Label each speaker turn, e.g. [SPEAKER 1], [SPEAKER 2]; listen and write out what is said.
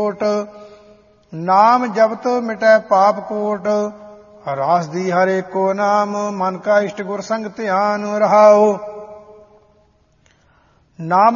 [SPEAKER 1] ਓਟ। ਨਾਮ ਜਪਤ ਮਿਟੈ ਪਾਪ ਕੋਟ। ਰਾਸ ਦੀ ਹਰ ਏਕੋ ਨਾਮ। ਮਨ ਕਾ ਇਸ਼ਟ ਗੁਰ ਸੰਗ ਧਿਆਨ ਰਹਾਓ। ਨਾਮ